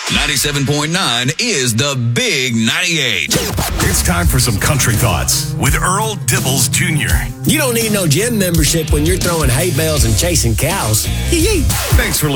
97.9 is the Big 98. It's time for some country thoughts with Earl Dibbles Jr. You don't need no gym membership when you're throwing hay bales and chasing cows. Thanks for listening.